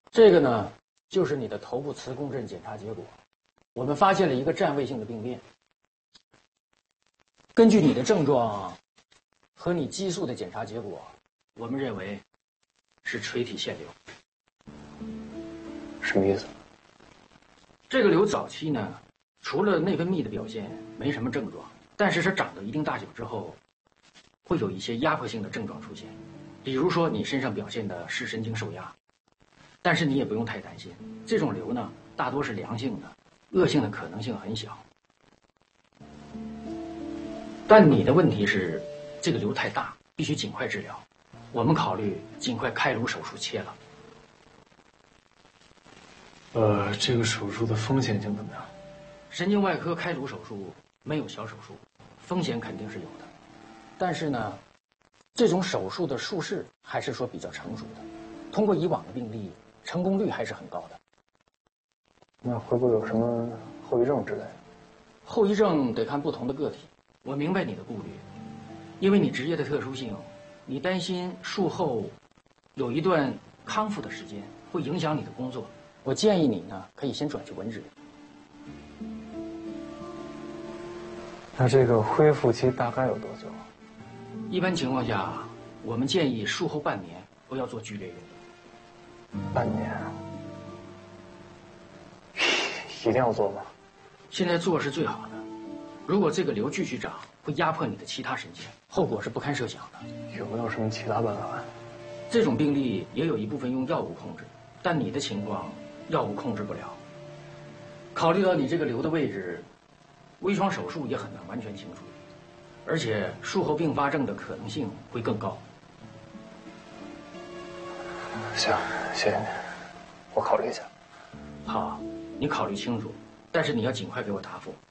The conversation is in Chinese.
这个呢，就是你的头部磁共振检查结果。我们发现了一个占位性的病变。根据你的症状和你激素的检查结果，我们认为是垂体腺瘤。 什么意思？ 这个瘤早期呢，除了内分泌的表现没什么症状，但是它长到一定大小之后，会有一些压迫性的症状出现。比如说你身上表现的是神经受压，但是你也不用太担心，这种瘤呢大多是良性的，恶性的可能性很小。但你的问题是，这个瘤太大，必须尽快治疗。我们考虑尽快开颅手术切了。 这个手术的风险性怎么样？ 神经外科开颅手术没有小手术，风险肯定是有的。但是呢，这种手术的术式还是说比较成熟的，通过以往的病例，成功率还是很高的。 那会不会有什么后遗症之类的？ 后遗症得看不同的个体。我明白你的顾虑，因为你职业的特殊性，你担心术后有一段康复的时间会影响你的工作。我建议你呢，可以先转去文职。 那这个恢复期大概有多久？ 一般情况下，我们建议术后半年不要做剧烈运动。 半年？一定要做吗？ 现在做是最好的。如果这个瘤继续长，会压迫你的其他神经，后果是不堪设想的。 有没有什么其他办法？ 这种病例也有一部分用药物控制，但你的情况药物控制不了。考虑到你这个瘤的位置，微创手术也很难完全清除，而且术后并发症的可能性会更高。 行，谢谢你，我考虑一下。 好，你考虑清楚，但是你要尽快给我答复。